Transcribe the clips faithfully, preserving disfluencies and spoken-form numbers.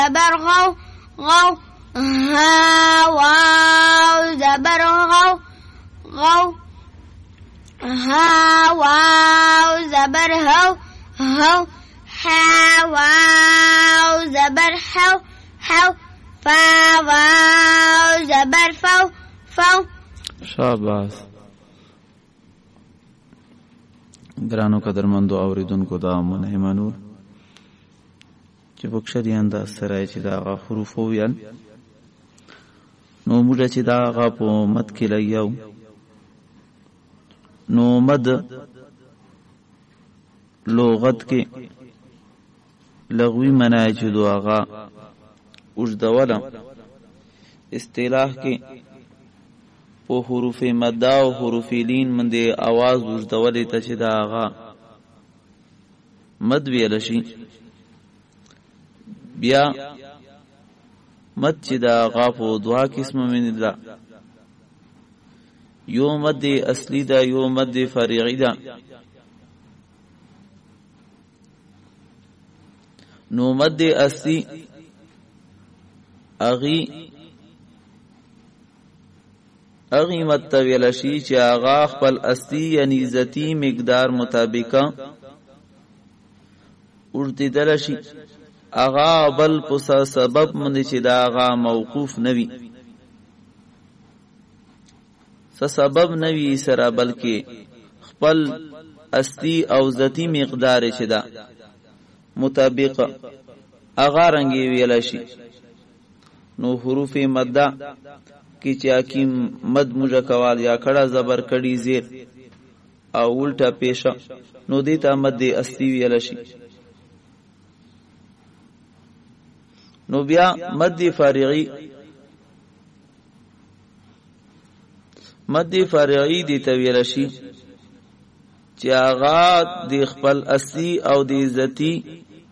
زبر غو غو ها واو زبر غو غو ها واو زبر هو هو ها واو زبر حو حو فا واو زبر فو فو. شاباس. گرانو قدرمندو اوریدونکو دا منهمانو چې بکشریان دا سره چې دا غا حروف ویل نو موږ چې دا غا په مد کې لایو نو مد لغت کې لغوی معنی چې دا غا اوجدوله اصطلاح کې په حروف مد او حروف لین باندې आवाज اوجدولې ته چې دا غا مد ویل شي. بیا مد چې دا غا په دوا قسمه من دا یو مد اصلی دا یو مد فرعی دا. نو مد اصلی اغي اغي مد تویل شي چې آغا خپل اصلی یعنی ذاتی مقدار مطابقه ورتدل شي آغا بل پس سبب مند چې دا آغا موقوف نوی س سبب نوی سره بلکې خپل اصلی او ذاتی مقدار چې دا مطابق آغا رنگی ویل شي. نو حروف مد کی چې حکیم مد مجکوال یا کڑا زبر کڑی زیر او الٹا پیشا نو دیتا مد اصلی ویل شي. نو بیا مد فارغی مد فارغی دی تویل شي چې آغا دی خپل اصلی او دی ذاتی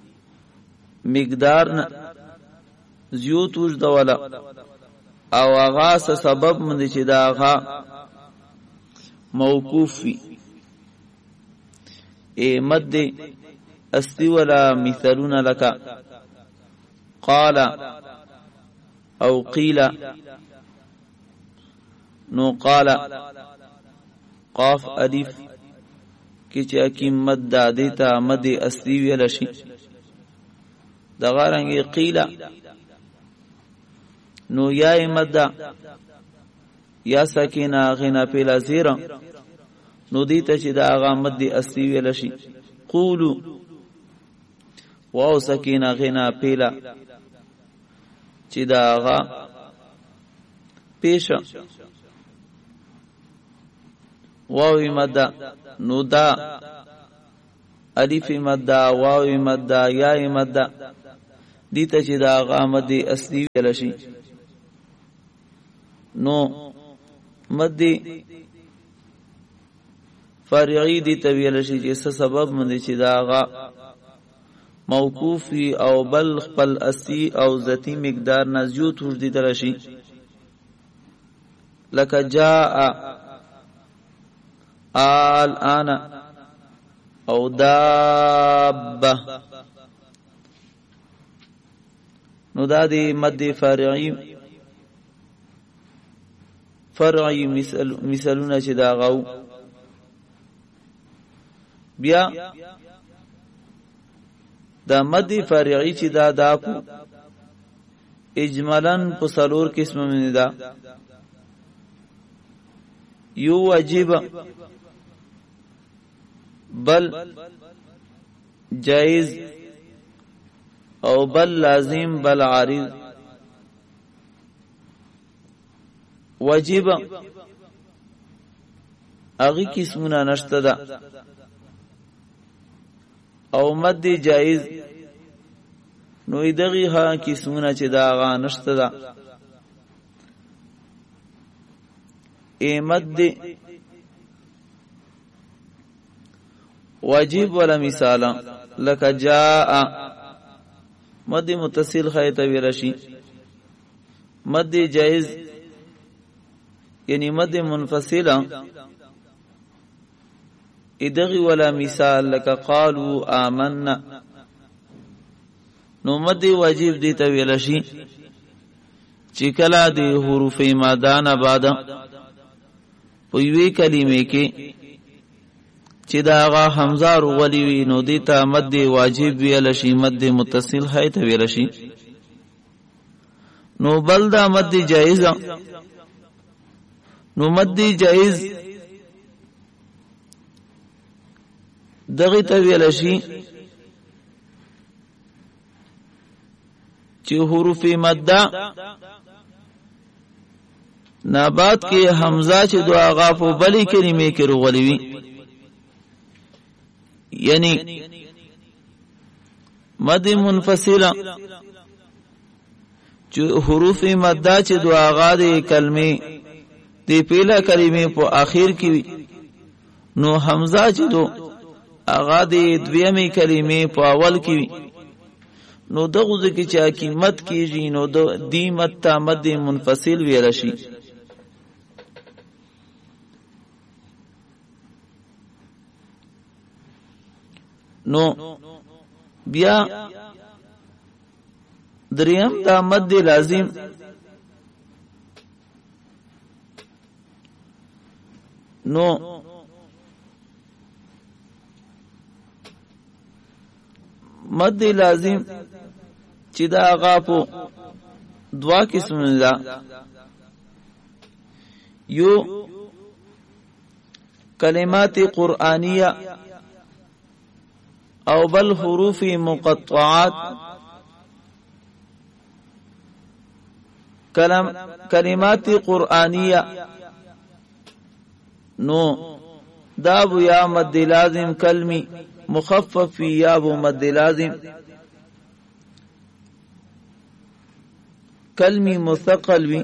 مقدار نه زیوت وجدولا او آغا سه سبب مند چې دا آغا موقوف وی. ای مد اصلی ولا مثلون لکا قال او قیل نو قال قاف الف کی چې حکیم مد دا دیتا مد اصلی ویل شي. دغه رنګ قیل نو یا مد یا سکینه غنا پیلا زیرا نو دیتا چې دا آغا مد اصلی ویل شي. قولو واو سکینه غنا پیلا چې دا آغا پیشا واوی مد نو دا الف مد واوی مد یا مد دیتا چې دا آغا مد اصلی ویل شي. نو مد فرعی دی تویل شي چې څه سبب مند چې دا آغا موقوف او بل خپل اصلی او ذاتی مقدار نزیوت ورد دل شي. لکه جاء آل آنا او دابه نو دا دی مد فرعی فرعی مثل مثلونه چې دا غو. بیا دا مد فرعی چې دا دا کو اجمالاً په څلور قسمه من دا یو واجب بل جائز او بل لازم بل عارض. واجب اغي قسمونه نشته دا او مد جائز نو دغه ها قسمونه چې دا غا نشته دا. ای مد واجب ولا مثالا لك جاء مد متصل خیت ویرشی. مد جائز یعنی مد منفصل ادغی ولا مثال لك قالوا آمنا نو مد واجب دی ته ویل شي چې کله د حروف ماده نه بعد په یوې کلمې کې چې دا هغه حمزه ورغلی وي نو دی ته مد واجب ویل شي، مد متصل هي ته ویل شي. نو بل دا مد جائز، نو مد جائز دغه ته ویل شي چې حروف مده نبات کې حمزه چې دو هغه په بلی کلمې کې ورغلی وي، یعنی مد منفصله چې حروف مده چې دو هغه د کلمې د پیله کلمې په اخر کې وي، نو حمزه چې دو هغه د دویمې کلمې په اول کې وي، نو دغه ځکه چې قیمت کیږي نو د دې مد ته مد منفصل ویل شي. نو بیا دریم دا مد لازم، نو مد لازم چې دا هغه په دوا قسم ده، یو کلمات قرآنیه او بل حروف مقطعات. کلم کلمات قرآنیه نو دا بو یا مد لازم کلمی مخفف یا بو مد لازم کلمی مثقل وی.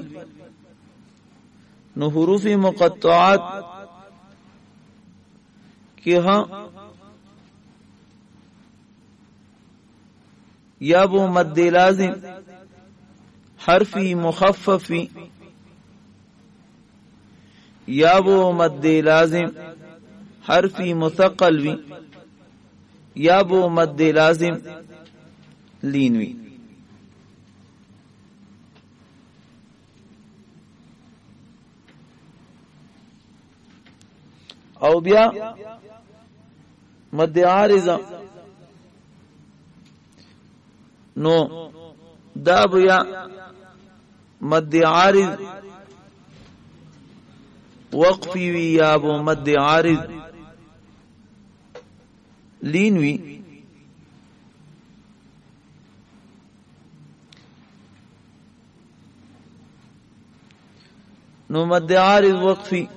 نو حروف مقطعات کی ہاں یا بو مد لازم حرفی مخففی یا بو مد لازم حرفی مثقل وی یا بو مد لازم لین وی. او بیا مد عارضه نو دا بیا مد عارض وقفی وی یا بو مد عارض لین وی. نو مد عارض وقفی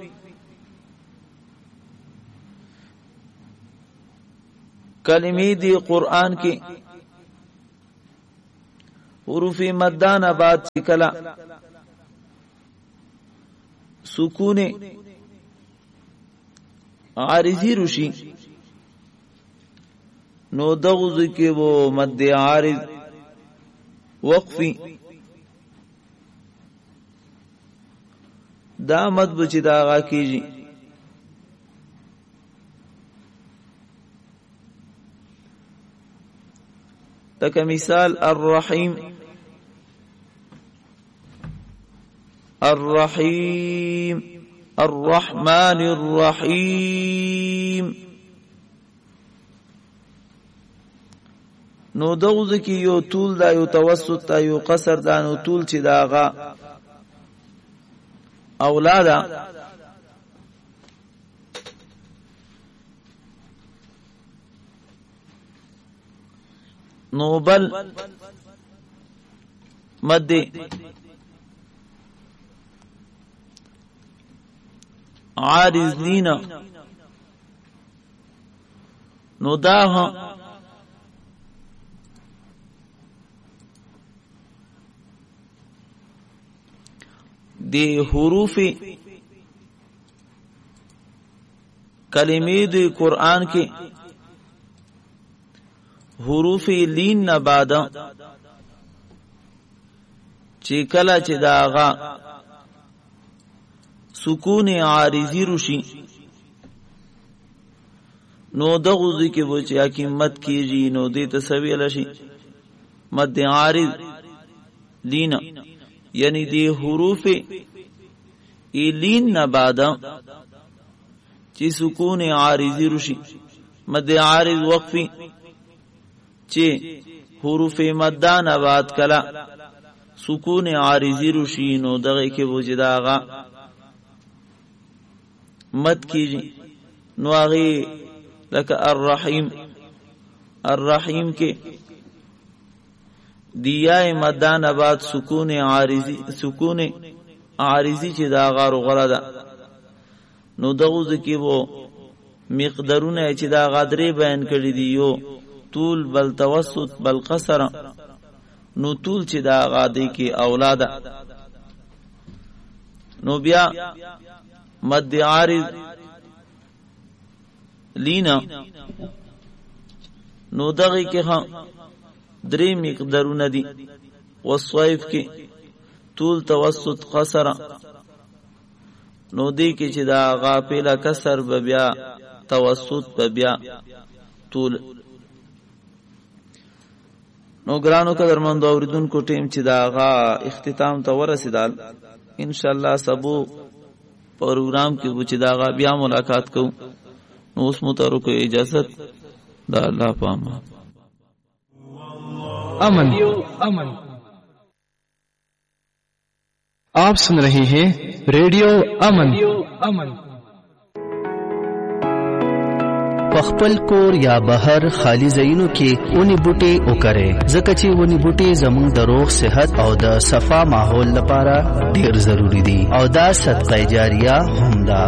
کلمی دی قرآن کی حروف مدان بعد کلا سکون عارضی رشی نو دغز کے وہ مد عارض وقفی دا مد بچی داغا کیجی. تک مثال الرحیم الرحیم الرحمن الرحیم. نو دغز کی یو طول دا یو توسط دا یو قصر دا نو طول چی داغا اولادا نو بل مد عارض لینا نو دا ہاں دی حروف کلمې د قرآن کې حروف لین نه بعد چې کله چې داغه سکون عارضی رشي نو دغه ځکه و چې حکمت کیږي نو دې تسویل شي مد عارض لین یعنی دی حروف ایلین نبادا چی سکون عارضی رشی مد عارض وقفی چی حروف مدان آباد کلا سکون عارضی رشی نو دغی کے وجد آغا مد کی نو آغی لکا الرحیم الرحیم کے دیاء مدان آباد سکون عارضی سکون عارضی چی دا آغا رو غردا نو دغوز کی وہ مقدرون ہے چی دا غادری بیان کردی دیو طول بل توسط بل قصر نو طول چی دا غادی کی اولادا نو بیا مد عارض لینا نو دغی کی خان دری مقدرون دی والصویف کی طول توسط قصر نو دی کی چی دا غاپیلا کسر ببیا توسط ببیا طول نو گرانو کا درمند اوریدون کو ٹیم چی دا غا اختتام تا ورسیدال انشاءاللہ سبو پروگرام کی بو چی دا غا بیا ملاقات کو نو اس متارو کو اجازت دا اللہ پاما امن امن آپ سن رہے ہیں ریڈیو امن امن پخپل کور یا بهر خالی زینو کې اونی بوټي وکړي ځکه چې اونی بوټي زموږ د روغ صحت او د صفا ماحول لپاره ډیر ضروری دي او دا صدقه جاریه هم ده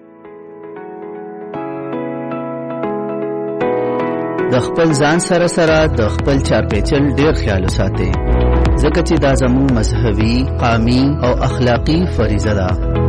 د خپل ځان سره سره د خپل چارپیچل ډیر خیال وساتئ ځکه چې دا زموږ مذهبي قومي او اخلاقی فریضه ده